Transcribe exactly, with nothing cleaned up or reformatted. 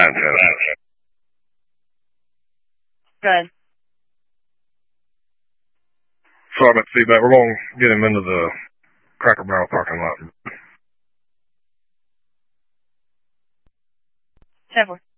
nine ten. Good. Sorry about the feedback. We're going to get him into the Cracker Barrel parking lot. ten four.